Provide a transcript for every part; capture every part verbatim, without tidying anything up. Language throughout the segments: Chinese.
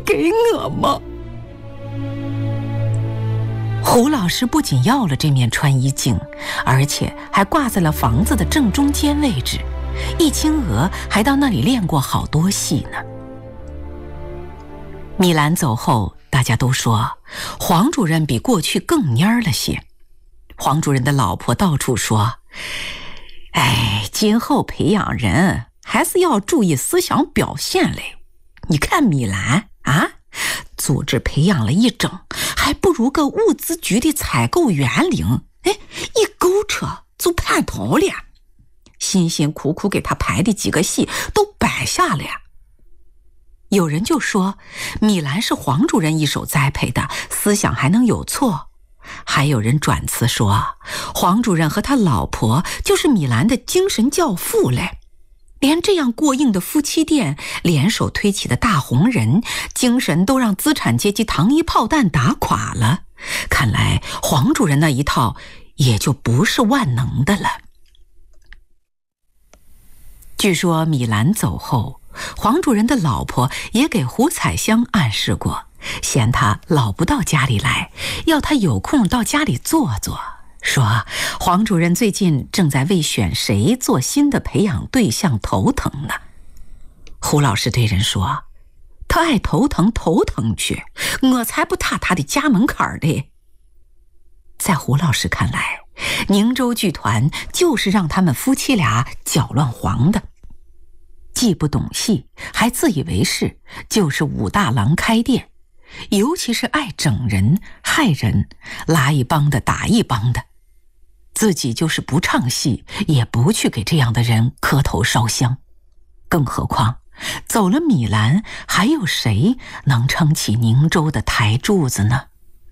给我吗？胡老师不仅要了这面穿衣镜，而且还挂在了房子的正中间位置。易清娥还到那里练过好多戏呢。米兰走后，大家都说黄主任比过去更蔫了些。黄主任的老婆到处说，哎，今后培养人还是要注意思想表现嘞。你看米兰啊，组织培养了一整，还不如个物资局的采购员领，哎，一勾车就叛逃了。辛辛苦苦给他排的几个戏都摆下了呀。有人就说米兰是黄主任一手栽培的，思想还能有错。还有人转词说黄主任和他老婆就是米兰的精神教父嘞。连这样过硬的夫妻店，联手推起的大红人，精神都让资产阶级糖衣炮弹打垮了。看来黄主任那一套也就不是万能的了。据说米兰走后，黄主任的老婆也给胡彩香暗示过，嫌他老不到家里来，要他有空到家里坐坐，说黄主任最近正在为选谁做新的培养对象头疼呢。胡老师对人说，他爱头疼头疼去，我才不踏他的家门槛的。在胡老师看来，宁州剧团就是让他们夫妻俩搅乱黄的，既不懂戏，还自以为是，就是武大郎开店，尤其是爱整人害人，拉一帮的打一帮的。自己就是不唱戏，也不去给这样的人磕头烧香。更何况走了米兰，还有谁能撑起宁州的台柱子呢？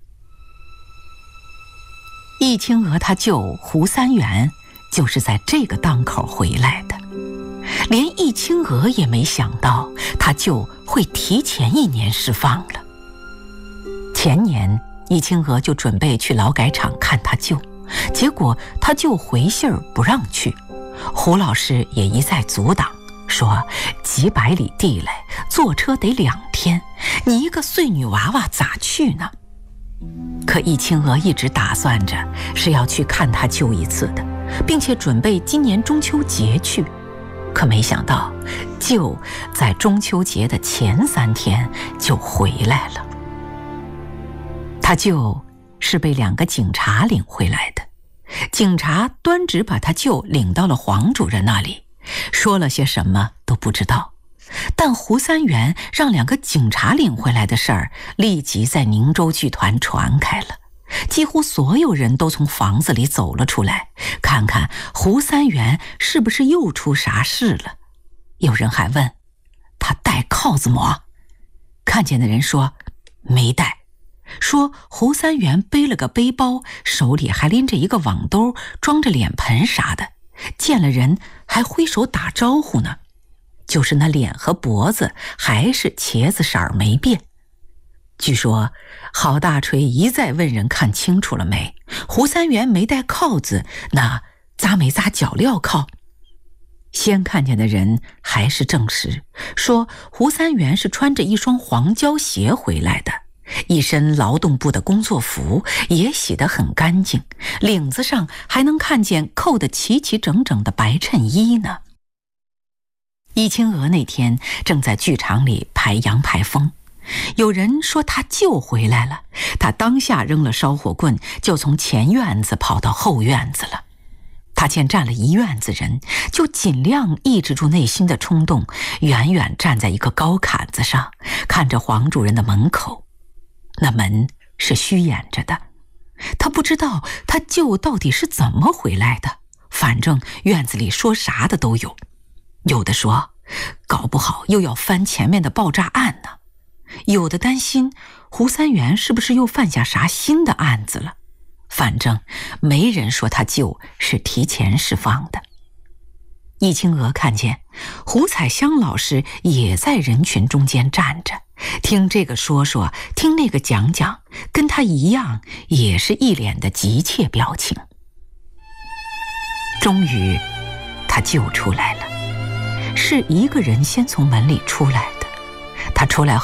易清娥他舅胡三元就是在这个档口回来的，连易清娥也没想到他舅会提前一年释放了。前年易清娥就准备去劳改场看他舅，结果他舅回信儿不让去，胡老师也一再阻挡，说几百里地来，坐车得两天，你一个碎女娃娃咋去呢？可易清娥一直打算着是要去看他舅一次的，并且准备今年中秋节去。可没想到舅在中秋节的前三天就回来了。他舅是被两个警察领回来的，警察端直把他舅领到了黄主任那里，说了些什么都不知道。但胡三元让两个警察领回来的事儿立即在宁州剧团传开了，几乎所有人都从房子里走了出来，看看胡三元是不是又出啥事了。有人还问他戴铐子没，看见的人说没戴，说胡三元背了个背包，手里还拎着一个网兜，装着脸盆啥的，见了人还挥手打招呼呢，就是那脸和脖子还是茄子色儿没变。据说郝大锤一再问人看清楚了没，胡三元没戴铐子，那扎没扎脚镣铐？先看见的人还是证实，说胡三元是穿着一双黄胶鞋回来的，一身劳动部的工作服也洗得很干净，领子上还能看见扣得齐齐整整的白衬衣呢。易清娥那天正在剧场里排杨排风，有人说他舅回来了，他当下扔了烧火棍，就从前院子跑到后院子了。他见站了一院子人，就尽量抑制住内心的冲动，远远站在一个高坎子上，看着黄主任的门口。那门是虚掩着的，他不知道他舅到底是怎么回来的，反正院子里说啥的都有。有的说搞不好又要翻前面的爆炸案呢，有的担心胡三元是不是又犯下啥新的案子了。反正没人说他舅是提前释放的。易清娥看见胡彩香老师也在人群中间站着，听这个说说，听那个讲讲，跟他一样也是一脸的急切表情。终于他舅出来了，是一个人先从门里出来的。他出来后